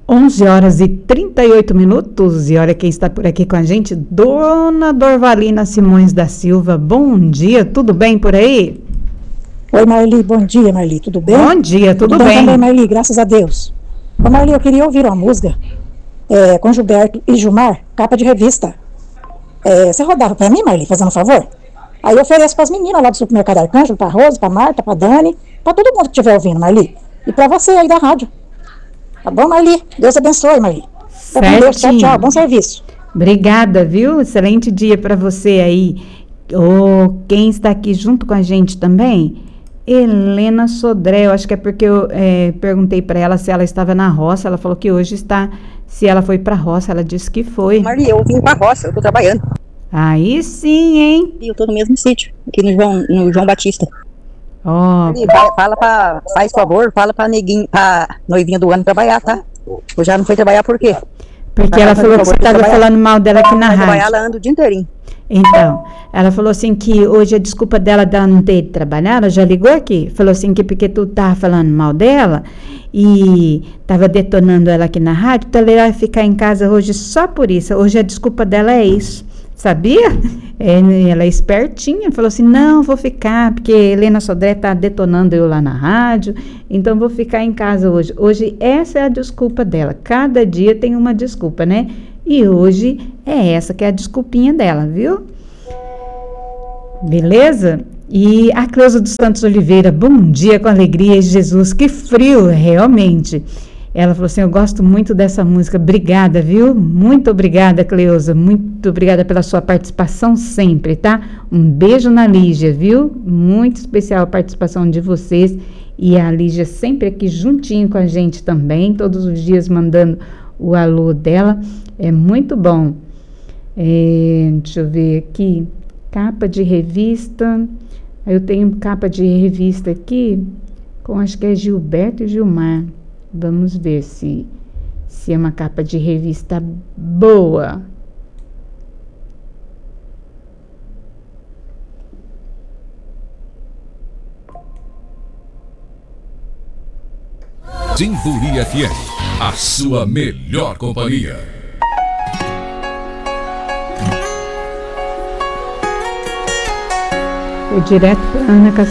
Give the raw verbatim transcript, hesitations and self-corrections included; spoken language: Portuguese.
onze horas e trinta e oito minutos, e olha quem está por aqui com a gente, Dona Dorvalina Simões da Silva. Bom dia, tudo bem por aí? Oi, Marli, bom dia, Marli, tudo bem? Bom dia, tudo, tudo bem? bem também, Marli, graças a Deus. Ô, Marli, eu queria ouvir uma música é, com Gilberto e Gilmar, capa de revista. É, você rodava pra mim, Marli, fazendo um favor? Aí eu ofereço pras meninas lá do supermercado Arcângelo, pra Rose, pra Marta, pra Dani, pra todo mundo que estiver ouvindo, Marli. E pra você aí da rádio. Tá bom, Marli? Deus abençoe, Marli. Tá com Deus, tchau, tchau, bom serviço. Obrigada, viu? Excelente dia para você aí. Oh, quem está aqui junto com a gente também? Helena Sodré. Eu acho que é porque eu é, perguntei para ela se ela estava na roça. Ela falou que hoje está. Se ela foi para a roça, ela disse que foi. Marli, eu vim para a roça, eu tô trabalhando. Aí sim, hein? E eu tô no mesmo sítio, aqui no João, no João Batista. Ó, Marli, vai- fala pra, faz favor, fala pra neguinho, pra noivinha do ano trabalhar, tá? Eu já não fui trabalhar por quê? porque Vai ela fazer falou que favor você de estava trabalhar. falando mal dela aqui na Vai trabalhar, rádio. ela anda o dia inteirinho. Então, ela falou assim que hoje a desculpa dela dela não ter ido trabalhar, ela já ligou aqui, falou assim que porque tu tava falando mal dela e tava detonando ela aqui na rádio, então ela ia ficar em casa hoje só por isso. Hoje a desculpa dela é isso, sabia? É, ela é espertinha, falou assim, não, vou ficar, porque Helena Sodré tá detonando eu lá na rádio, então vou ficar em casa hoje. Hoje essa é a desculpa dela, cada dia tem uma desculpa, né? E hoje é essa que é a desculpinha dela, viu? Beleza? E a Cleusa dos Santos Oliveira, bom dia com alegria, Jesus, que frio, realmente. Ela falou assim, eu gosto muito dessa música, obrigada, viu? Muito obrigada, Cleusa, muito obrigada pela sua participação sempre, tá? Um beijo na Lígia, viu? Muito especial a participação de vocês e a Lígia sempre aqui juntinho com a gente também, todos os dias mandando o alô dela, é muito bom. É, deixa eu ver aqui, capa de revista, eu tenho capa de revista aqui, com acho que é Gilberto e Gilmar, vamos ver se, se é uma capa de revista boa. Timburi F M, a sua melhor companhia. Foi direto para Ana